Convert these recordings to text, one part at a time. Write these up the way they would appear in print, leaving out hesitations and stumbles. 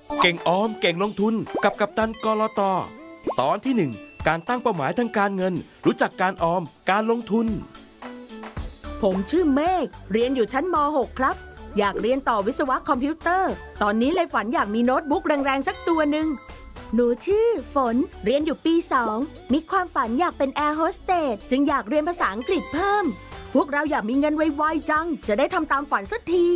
เก่งออมเก่งลงทุนกับกัปตันกลต.ตอนที่ 1การตั้งเป้าหมายทางการเงินรู้จักการออมการลงทุนผมชื่อเมฆเรียนอยู่ชั้นม .6 ครับอยากเรียนต่อวิศวะคอมพิวเตอร์ตอนนี้เลยฝันอยากมีโน้ตบุ๊กแรงๆสักตัวหนึ่งหนูชื่อฝนเรียนอยู่ปี 2มีความฝันอยากเป็นแอร์โฮสเตสจึงอยากเรียนภาษาอังกฤษเพิ่มพวกเราอยากมีเงินไวๆจังจะได้ทำตามฝันสักที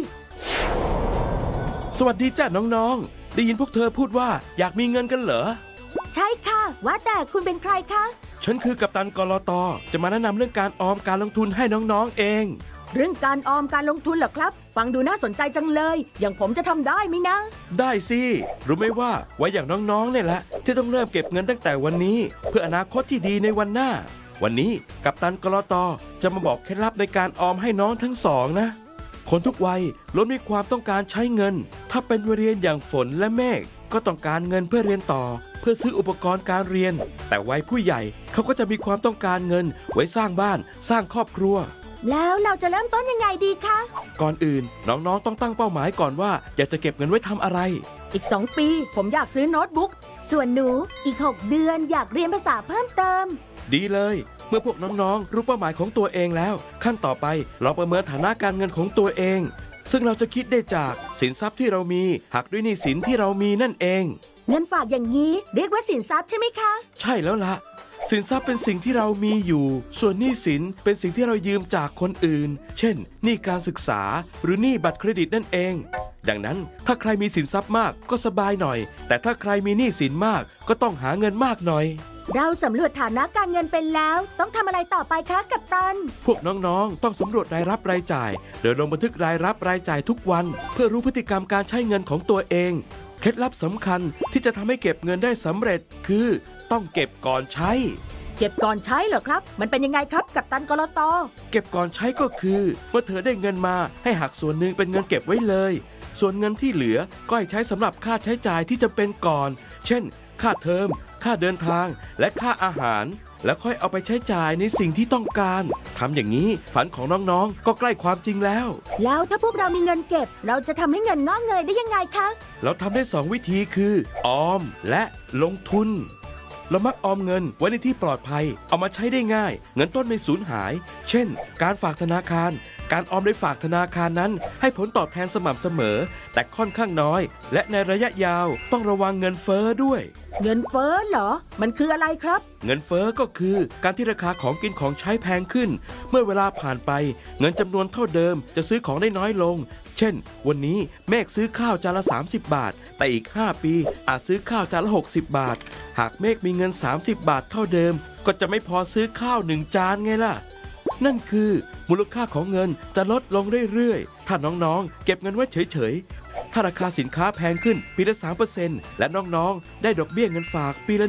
สวัสดีจ้ะน้องๆได้ยินพวกเธอพูดว่าอยากมีเงินกันเหรอใช่ค่ะว่าแต่คุณเป็นใครคะฉันคือกัปตันกลต.จะมาแนะนำเรื่องการออมการลงทุนให้น้องๆเองเรื่องการออมการลงทุนเหรอครับฟังดูน่าสนใจจังเลยอย่างผมจะทำได้ไหมนะได้สิรู้ไหมว่าวัยอย่างน้องๆเนี่ยแหละที่ต้องเริ่มเก็บเงินตั้งแต่วันนี้เพื่ออนาคตที่ดีในวันหน้าวันนี้กัปตันกลต.จะมาบอกเคล็ดลับในการออมให้น้องทั้งสองนะคนทุกวัยล้วนมีความต้องการใช้เงินถ้าเป็นวัยเรียนอย่างฝนและเมฆก็ต้องการเงินเพื่อเรียนต่อเพื่อซื้ออุปกรณ์การเรียนแต่วัยผู้ใหญ่เขาก็จะมีความต้องการเงินไว้สร้างบ้านสร้างครอบครัวแล้วเราจะเริ่มต้นยังไงดีคะก่อนอื่นน้องๆต้องตั้งเป้าหมายก่อนว่าอยากจะเก็บเงินไว้ทำอะไรอีก2 ปีผมอยากซื้อโน้ตบุ๊กส่วนหนูอีก6 เดือนอยากเรียนภาษาเพิ่มเติมดีเลยเมื่อพวกน้องๆรู้เป้าหมายของตัวเองแล้วขั้นต่อไปเราประเมินฐานะการเงินของตัวเองซึ่งเราจะคิดได้จากสินทรัพย์ที่เรามีหักด้วยหนี้สินที่เรามีนั่นเองเงินฝากอย่างนี้เรียกว่าสินทรัพย์ใช่ไหมคะใช่แล้วล่ะสินทรัพย์เป็นสิ่งที่เรามีอยู่ส่วนหนี้สินเป็นสิ่งที่เรายืมจากคนอื่นเช่นหนี้การศึกษาหรือหนี้บัตรเครดิตนั่นเองดังนั้นถ้าใครมีสินทรัพย์มากก็สบายหน่อยแต่ถ้าใครมีหนี้สินมากก็ต้องหาเงินมากหน่อยเราสำรวจฐานะการเงินเป็นแล้วต้องทำอะไรต่อไปคะกัปตันพวกน้องๆต้องสำรวจรายรับรายจ่ายโดยลงบันทึกรายรับรายจ่ายทุกวันเพื่อรู้พฤติกรรมการใช้เงินของตัวเองเคล็ดลับสำคัญที่จะทำให้เก็บเงินได้สำเร็จคือต้องเก็บก่อนใช้เก็บก่อนใช้เหรอครับมันเป็นยังไงครับกัปตันกลต. เก็บก่อนใช้ก็คือเมื่อเธอได้เงินมาให้หักส่วนหนึ่งเป็นเงินเก็บไว้เลยส่วนเงินที่เหลือก็ให้ใช้สำหรับค่าใช้จ่ายที่จำเป็นก่อนเช่นค่าเทอมค่าเดินทางและค่าอาหารแล้วค่อยเอาไปใช้จ่ายในสิ่งที่ต้องการทำอย่างนี้ฝันของน้องๆก็ใกล้ความจริงแล้วถ้าพวกเรามีเงินเก็บเราจะทำให้เงินงอกเงยได้ยังไงคะเราทำได้2 วิธีคือออมและลงทุนเรามักออมเงินไว้ในที่ปลอดภัยเอามาใช้ได้ง่ายเงินต้นไม่สูญหายเช่นการฝากธนาคารการออมในฝากธนาคารนั้นให้ผลตอบแทนสม่ำเสมอแต่ค่อนข้างน้อยและในระยะยาวต้องระวังเงินเฟ้อด้วยเงินเฟ้อเหรอมันคืออะไรครับเงินเฟ้อก็คือการที่ราคาของกินของใช้แพงขึ้นเมื่อเวลาผ่านไปเงินจำนวนเท่าเดิมจะซื้อของได้น้อยลงเช่นวันนี้เมฆซื้อข้าวจานละ30 บาทแต่อีก5 ปีอาจซื้อข้าวจานละ60 บาทหากเมฆมีเงิน30 บาทเท่าเดิมก็จะไม่พอซื้อข้าว1 จานไงล่ะนั่นคือมูลค่าของเงินจะลดลงเรื่อยๆถ้าน้องๆเก็บเงินไว้เฉยๆถ้าราคาสินค้าแพงขึ้นปีละ 3% และน้องๆได้ดอกเบี้ยเงินฝากปีละ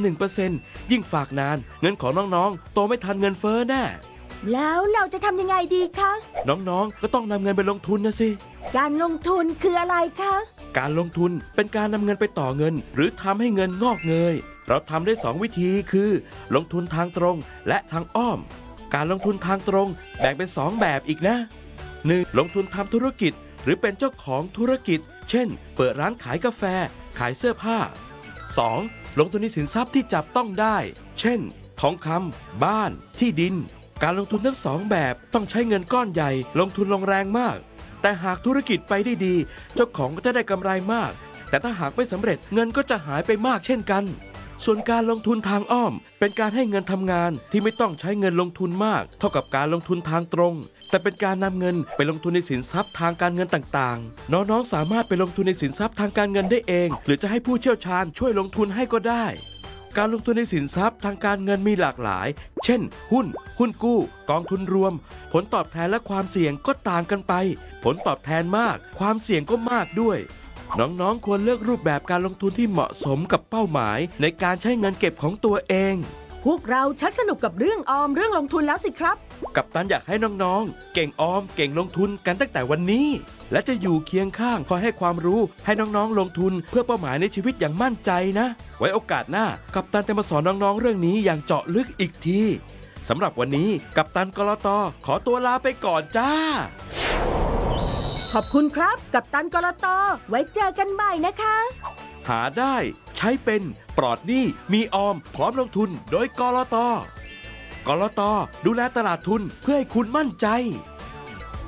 1% ยิ่งฝากนานเงินของน้องๆโตไม่ทันเงินเฟ้อแน่แล้วเราจะทำยังไงดีคะน้องๆก็ต้องนำเงินไปลงทุนนะสิการลงทุนคืออะไรคะการลงทุนเป็นการนำเงินไปต่อเงินหรือทำให้เงินงอกเงยเราทำได้2 วิธีคือลงทุนทางตรงและทางอ้อมการลงทุนทางตรงแบ่งเป็น2 แบบอีกนะ 1. ลงทุนทำธุรกิจหรือเป็นเจ้าของธุรกิจเช่นเปิดร้านขายกาแฟขายเสื้อผ้า 2. ลงทุนในสินทรัพย์ที่จับต้องได้เช่นทองคำบ้านที่ดินการลงทุนทั้ง2 แบบต้องใช้เงินก้อนใหญ่ลงทุนลงแรงมากแต่หากธุรกิจไปได้ดีเจ้าของก็จะได้กำไรมากแต่ถ้าหากไม่สำเร็จเงินก็จะหายไปมากเช่นกันส่วนการลงทุนทางอ้อมเป็นการให้เงินทำงานที่ไม่ต้องใช้เงินลงทุนมากเท่ากับการลงทุนทางตรงแต่เป็นการนำเงินไปลงทุนในสินทรัพย์ทางการเงินต่างๆน้องๆสามารถไปลงทุนในสินทรัพย์ทางการเงินได้เองหรือจะให้ผู้เชี่ยวชาญช่วยลงทุนให้ก็ได้การลงทุนในสินทรัพย์ทางการเงินมีหลากหลายเช่นหุ้นกู้กองทุนรวมผลตอบแทนและความเสี่ยงก็ต่างกันไปผลตอบแทนมากความเสี่ยงก็มากด้วยน้องๆควรเลือกรูปแบบการลงทุนที่เหมาะสมกับเป้าหมายในการใช้เงินเก็บของตัวเองพวกเราชักสนุกกับเรื่องออมเรื่องลงทุนแล้วสิครับกัปตันอยากให้น้องๆเก่งออมเก่งลงทุนกันตั้งแต่วันนี้และจะอยู่เคียงข้างคอยให้ความรู้ให้น้องๆลงทุนเพื่อเป้าหมายในชีวิตอย่างมั่นใจนะไว้โอกาสหน้ากัปตันจะมาสอนน้องๆเรื่องนี้อย่างเจาะลึกอีกทีสำหรับวันนี้กัปตันกลต.ขอตัวลาไปก่อนจ้าขอบคุณครับกัปตันกลต.ไว้เจอกันใหม่นะคะหาได้ใช้เป็นปลอดหนี้มีออมพร้อมลงทุนโดยกลต.กลต.ดูแลตลาดทุนเพื่อให้คุณมั่นใจ